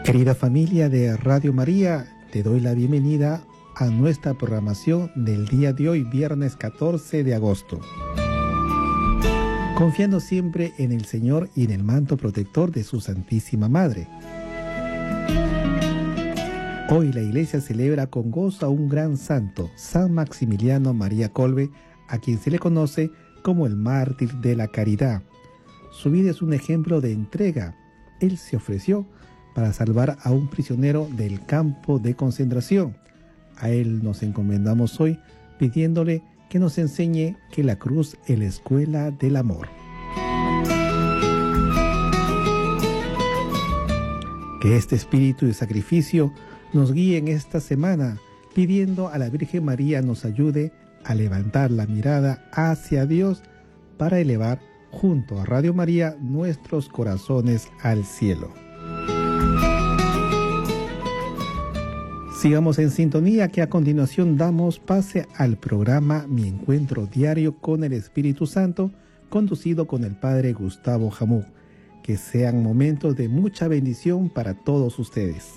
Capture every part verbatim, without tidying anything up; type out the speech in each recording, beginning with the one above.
Querida familia de Radio María, te doy la bienvenida a nuestra programación del día de hoy, viernes catorce de agosto. Confiando siempre en el Señor y en el manto protector de su Santísima Madre. Hoy la Iglesia celebra con gozo a un gran santo, San Maximiliano María Kolbe, a quien se le conoce como el mártir de la caridad. Su vida es un ejemplo de entrega. Él se ofreció para salvar a un prisionero del campo de concentración. A él nos encomendamos hoy pidiéndole que nos enseñe que la cruz es la escuela del amor. Que este espíritu de sacrificio nos guíe en esta semana, pidiendo a la Virgen María nos ayude a levantar la mirada hacia Dios para elevar junto a Radio María nuestros corazones al cielo. Sigamos en sintonía, que a continuación damos pase al programa Mi Encuentro Diario con el Espíritu Santo, conducido con el Padre Gustavo Jamú. Que sean momentos de mucha bendición para todos ustedes.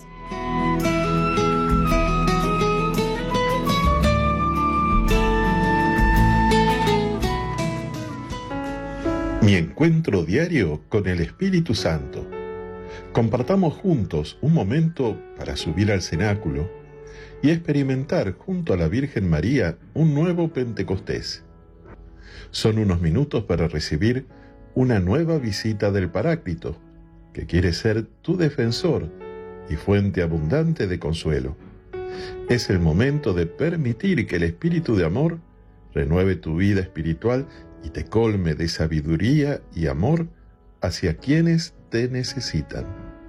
Mi Encuentro Diario con el Espíritu Santo. Compartamos juntos un momento para subir al cenáculo y experimentar junto a la Virgen María un nuevo Pentecostés. Son unos minutos para recibir una nueva visita del Paráclito, que quiere ser tu defensor y fuente abundante de consuelo. Es el momento de permitir que el Espíritu de amor renueve tu vida espiritual y te colme de sabiduría y amor hacia quienes te necesitan.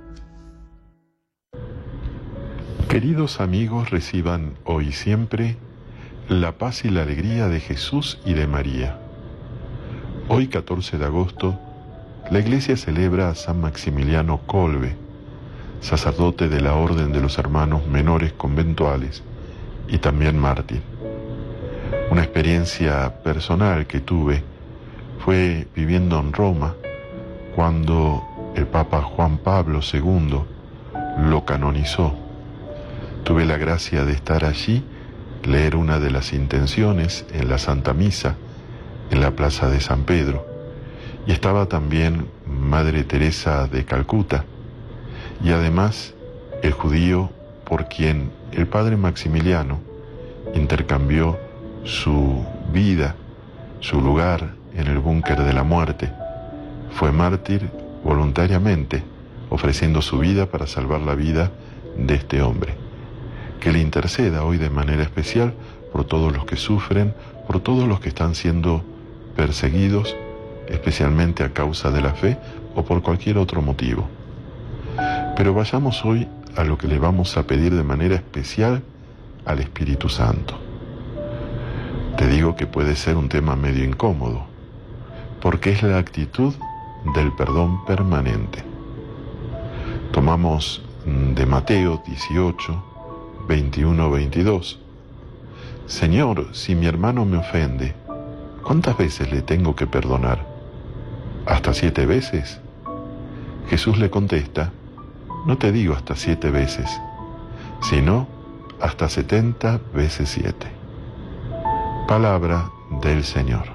Queridos amigos, reciban hoy y siempre la paz y la alegría de Jesús y de María. Hoy, catorce de agosto, la Iglesia celebra a San Maximiliano Kolbe, sacerdote de la Orden de los Hermanos Menores Conventuales y también mártir. Una experiencia personal que tuve fue viviendo en Roma cuando el Papa Juan Pablo segundo lo canonizó. Tuve la gracia de estar allí, leer una de las intenciones en la Santa Misa, en la Plaza de San Pedro, y estaba también Madre Teresa de Calcuta, y además el judío por quien el Padre Maximiliano intercambió su vida, su lugar en el búnker de la muerte. Fue mártir voluntariamente, ofreciendo su vida para salvar la vida de este hombre. Que le interceda hoy de manera especial por todos los que sufren, por todos los que están siendo perseguidos, especialmente a causa de la fe o por cualquier otro motivo. Pero vayamos hoy a lo que le vamos a pedir de manera especial al Espíritu Santo. Te digo que puede ser un tema medio incómodo, porque es la actitud del perdón permanente. Tomamos de Mateo dieciocho, veintiuno, veintidós. Señor, si mi hermano me ofende, ¿cuántas veces le tengo que perdonar? ¿Hasta siete veces? Jesús le contesta, no te digo hasta siete veces, sino hasta setenta veces siete. Palabra del Señor.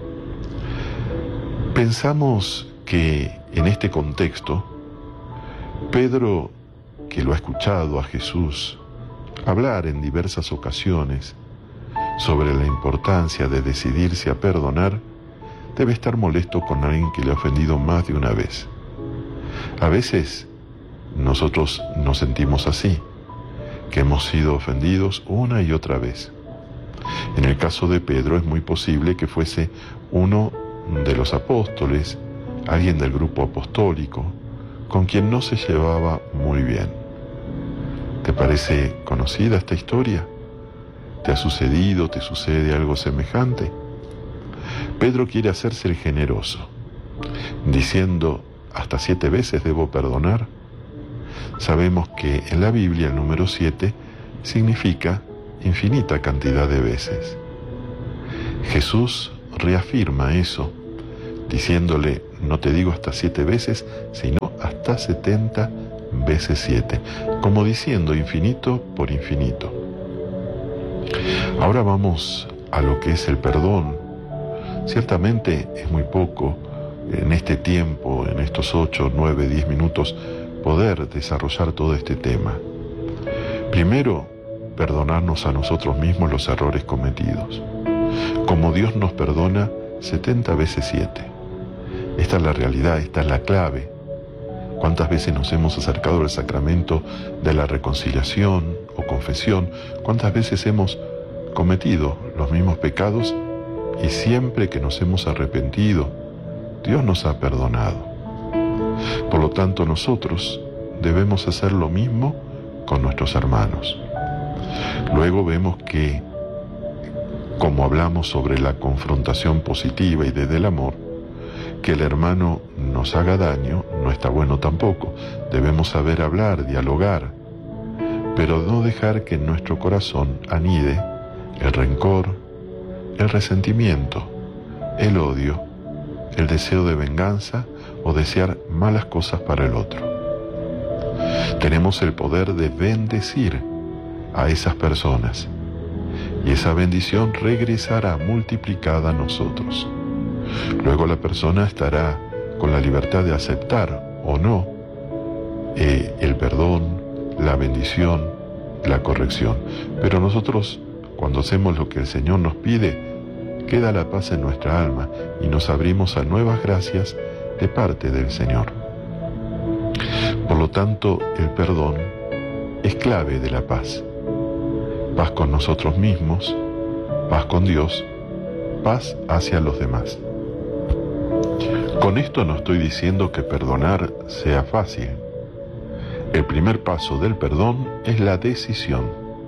Pensamos que en este contexto, Pedro, que lo ha escuchado a Jesús hablar en diversas ocasiones sobre la importancia de decidirse a perdonar, debe estar molesto con alguien que le ha ofendido más de una vez. A veces nosotros nos sentimos así, que hemos sido ofendidos una y otra vez. En el caso de Pedro es muy posible que fuese uno de los apóstoles, alguien del grupo apostólico, con quien no se llevaba muy bien. ¿Te parece conocida esta historia? ¿Te ha sucedido, te sucede algo semejante? Pedro quiere hacerse el generoso, diciendo, hasta siete veces debo perdonar. Sabemos que en la Biblia el número siete significa infinita cantidad de veces. Jesús reafirma eso, diciéndole, no te digo hasta siete veces, sino hasta setenta veces siete, como diciendo infinito por infinito. Ahora vamos a lo que es el perdón. Ciertamente es muy poco en este tiempo, en estos ocho, nueve, diez minutos, poder desarrollar todo este tema. Primero, perdonarnos a nosotros mismos los errores cometidos, como Dios nos perdona setenta veces siete. Esta es la realidad, esta es la clave. ¿Cuántas veces nos hemos acercado al sacramento de la reconciliación o confesión? ¿Cuántas veces hemos cometido los mismos pecados y siempre que nos hemos arrepentido, Dios nos ha perdonado? Por lo tanto, nosotros debemos hacer lo mismo con nuestros hermanos. Luego vemos que, como hablamos sobre la confrontación positiva y desde el amor, que el hermano nos haga daño no está bueno tampoco. Debemos saber hablar, dialogar, pero no dejar que en nuestro corazón anide el rencor, el resentimiento, el odio, el deseo de venganza o desear malas cosas para el otro. Tenemos el poder de bendecir a esas personas y esa bendición regresará multiplicada a nosotros. Luego la persona estará con la libertad de aceptar o no eh, el perdón, la bendición, la corrección. Pero nosotros, cuando hacemos lo que el Señor nos pide, queda la paz en nuestra alma y nos abrimos a nuevas gracias de parte del Señor. Por lo tanto, el perdón es clave de la paz. Paz con nosotros mismos, paz con Dios, paz hacia los demás. Con esto no estoy diciendo que perdonar sea fácil. El primer paso del perdón es la decisión.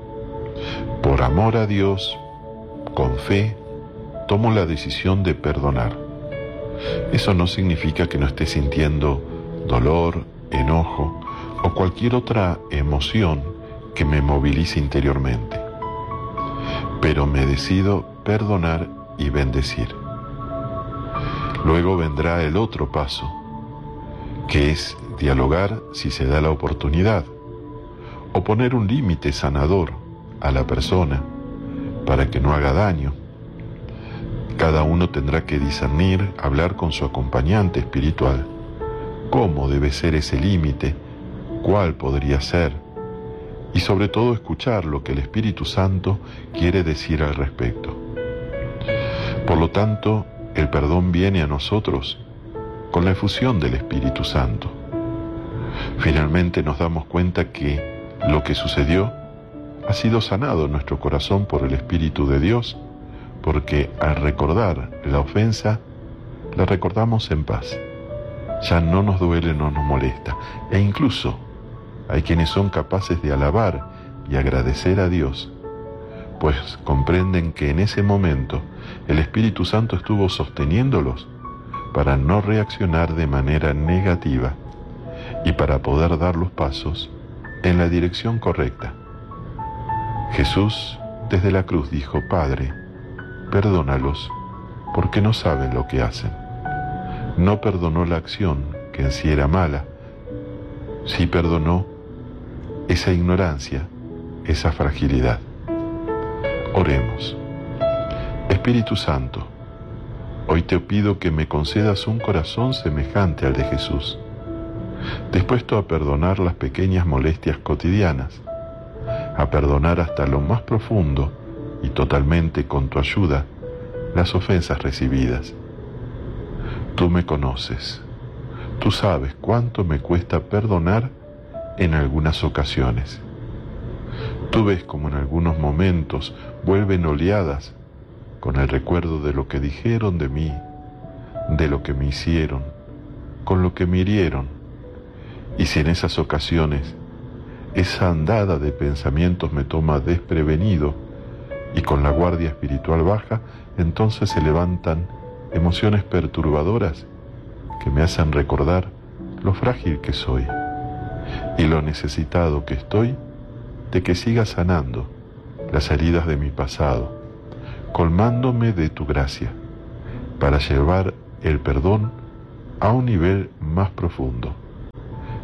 Por amor a Dios, con fe, tomo la decisión de perdonar. Eso no significa que no esté sintiendo dolor, enojo o cualquier otra emoción que me movilice interiormente. Pero me decido perdonar y bendecir. Luego vendrá el otro paso, que es dialogar si se da la oportunidad, o poner un límite sanador a la persona para que no haga daño. Cada uno tendrá que discernir, hablar con su acompañante espiritual, cómo debe ser ese límite, cuál podría ser, y sobre todo escuchar lo que el Espíritu Santo quiere decir al respecto. Por lo tanto, el perdón viene a nosotros con la efusión del Espíritu Santo. Finalmente nos damos cuenta que lo que sucedió ha sido sanado en nuestro corazón por el Espíritu de Dios, porque al recordar la ofensa, la recordamos en paz. Ya no nos duele, no nos molesta. E incluso hay quienes son capaces de alabar y agradecer a Dios, pues comprenden que en ese momento el Espíritu Santo estuvo sosteniéndolos para no reaccionar de manera negativa y para poder dar los pasos en la dirección correcta. Jesús desde la cruz dijo: Padre, perdónalos porque no saben lo que hacen. No perdonó la acción, que en sí era mala, sí perdonó esa ignorancia, esa fragilidad. Oremos. Espíritu Santo, hoy te pido que me concedas un corazón semejante al de Jesús, dispuesto a perdonar las pequeñas molestias cotidianas, a perdonar hasta lo más profundo y totalmente con tu ayuda las ofensas recibidas. Tú me conoces, tú sabes cuánto me cuesta perdonar en algunas ocasiones. Tú ves como en algunos momentos vuelven oleadas con el recuerdo de lo que dijeron de mí, de lo que me hicieron, con lo que me hirieron. Y si en esas ocasiones esa andada de pensamientos me toma desprevenido y con la guardia espiritual baja, entonces se levantan emociones perturbadoras que me hacen recordar lo frágil que soy y lo necesitado que estoy de que siga sanando las heridas de mi pasado, colmándome de tu gracia, para llevar el perdón a un nivel más profundo.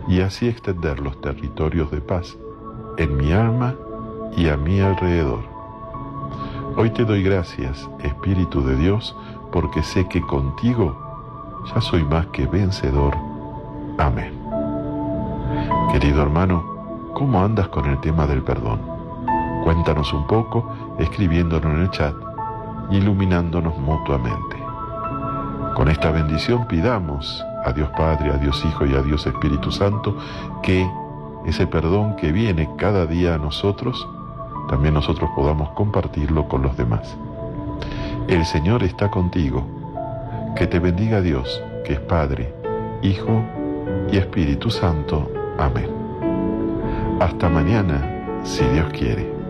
y así extender los territorios de paz en mi alma y a mi alrededor. Hoy te doy gracias, Espíritu de Dios, porque sé que contigo ya soy más que vencedor. Amén. Querido hermano, ¿cómo andas con el tema del perdón? Cuéntanos un poco escribiéndonos en el chat, iluminándonos mutuamente. Con esta bendición pidamos a Dios Padre, a Dios Hijo y a Dios Espíritu Santo que ese perdón que viene cada día a nosotros, también nosotros podamos compartirlo con los demás. El Señor está contigo. Que te bendiga Dios, que es Padre, Hijo y Espíritu Santo. Amén. Hasta mañana, si Dios quiere.